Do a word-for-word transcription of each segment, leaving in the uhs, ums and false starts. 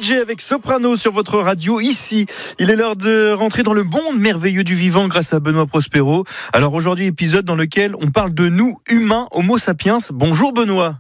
J avec Soprano sur votre radio ici. Il est l'heure de rentrer dans le monde merveilleux du vivant grâce à Benoît Prospero. Alors aujourd'hui, épisode dans lequel on parle de nous, humains, Homo sapiens. Bonjour Benoît.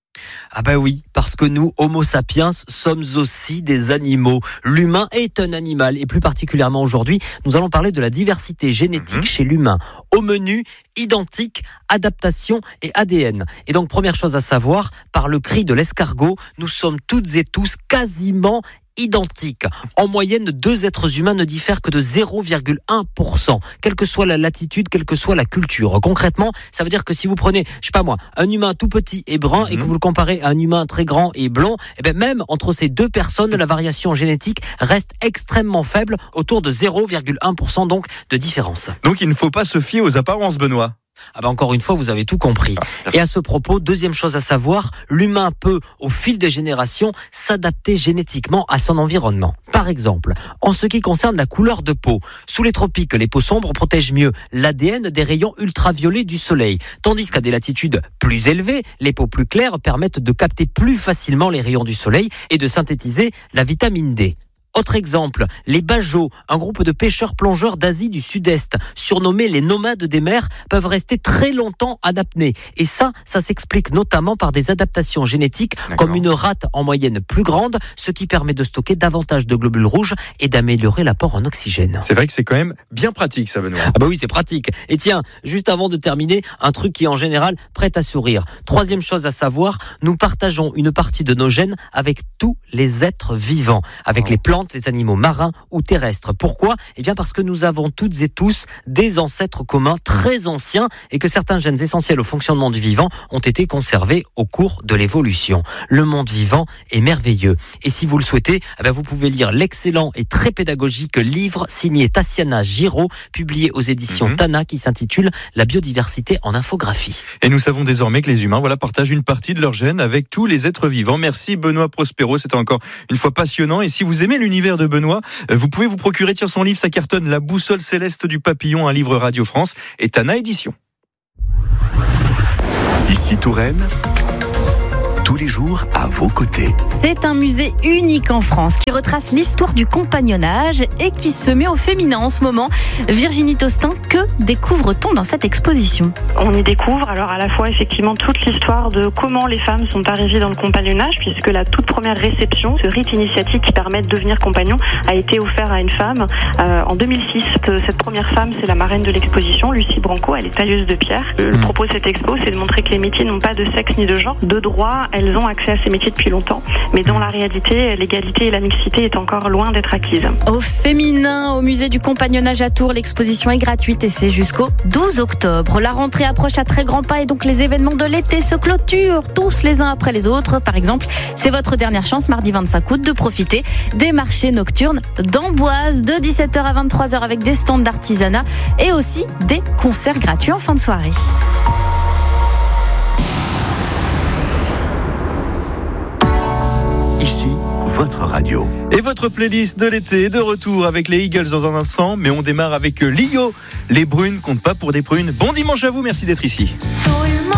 Ah bah oui, parce que nous, Homo sapiens, sommes aussi des animaux. L'humain est un animal et plus particulièrement aujourd'hui, nous allons parler de la diversité génétique mmh. chez l'humain. Au menu, identique, adaptation et A D N. Et donc première chose à savoir, par le cri de l'escargot, nous sommes toutes et tous quasiment identiques. En moyenne, deux êtres humains ne diffèrent que de zéro virgule un pour cent, quelle que soit la latitude, quelle que soit la culture. Concrètement, ça veut dire que si vous prenez, je sais pas moi, un humain tout petit et brun mmh. et que vous le comparez à un humain très grand et blond, et bien même entre ces deux personnes, la variation génétique reste extrêmement faible, autour de zéro virgule un pour cent donc de différence. Donc il ne faut pas se fier aux apparences, Benoît. Ah bah encore une fois, vous avez tout compris. Ah, et à ce propos, deuxième chose à savoir, l'humain peut, au fil des générations, s'adapter génétiquement à son environnement. Par exemple, en ce qui concerne la couleur de peau, sous les tropiques, les peaux sombres protègent mieux l'A D N des rayons ultraviolets du soleil, tandis qu'à des latitudes plus élevées, les peaux plus claires permettent de capter plus facilement les rayons du soleil et de synthétiser la vitamine D. Autre exemple, les Bajots, un groupe de pêcheurs-plongeurs d'Asie du Sud-Est, surnommés les nomades des mers, peuvent rester très longtemps en apnée. Et ça, ça s'explique notamment par des adaptations génétiques, D'accord. comme une rate en moyenne plus grande, ce qui permet de stocker davantage de globules rouges et d'améliorer l'apport en oxygène. C'est vrai que c'est quand même bien pratique, ça, Benoît. Ah bah oui, c'est pratique. Et tiens, juste avant de terminer, un truc qui en général prête à sourire. Troisième chose à savoir, nous partageons une partie de nos gènes avec tous les êtres vivants, avec oh. les plantes, les animaux marins ou terrestres. Pourquoi ? Eh bien parce que nous avons toutes et tous des ancêtres communs très anciens et que certains gènes essentiels au fonctionnement du vivant ont été conservés au cours de l'évolution. Le monde vivant est merveilleux. Et si vous le souhaitez, eh bien vous pouvez lire l'excellent et très pédagogique livre signé Tassiana Giraud, publié aux éditions mmh. Tana, qui s'intitule La biodiversité en infographie. Et nous savons désormais que les humains voilà, partagent une partie de leurs gènes avec tous les êtres vivants. Merci Benoît Prospero, c'était encore une fois passionnant. Et si vous aimez l'univers de Benoît, vous pouvez vous procurer, tiens, son livre, ça cartonne, La boussole céleste du papillon, un livre Radio France et Tana Édition. Ici Touraine, tous les jours à vos côtés. C'est un musée unique en France qui retrace l'histoire du compagnonnage et qui se met au féminin en ce moment. Virginie Tostin, que découvre-t-on dans cette exposition ? On y découvre alors à la fois effectivement toute l'histoire de comment les femmes sont arrivées dans le compagnonnage, puisque la toute première réception, ce rite initiatique qui permet de devenir compagnon, a été offert à une femme euh, en deux mille six. Cette première femme, c'est la marraine de l'exposition, Lucie Branco, elle est tailleuse de pierre. Le mmh. propos de cette expo, c'est de montrer que les métiers n'ont pas de sexe ni de genre, de droit. Elles ont accès à ces métiers depuis longtemps, mais dans la réalité, l'égalité et la mixité est encore loin d'être acquise. Au féminin, au musée du compagnonnage à Tours, l'exposition est gratuite et c'est jusqu'au douze octobre. La rentrée approche à très grands pas et donc les événements de l'été se clôturent tous les uns après les autres. Par exemple, c'est votre dernière chance, mardi vingt-cinq août, de profiter des marchés nocturnes d'Amboise de dix-sept heures à vingt-trois heures avec des stands d'artisanat et aussi des concerts gratuits en fin de soirée. Ici, votre radio. Et votre playlist de l'été est de retour avec les Eagles dans un instant, mais on démarre avec Lio. Les brunes comptent pas pour des prunes. Bon dimanche à vous, merci d'être ici.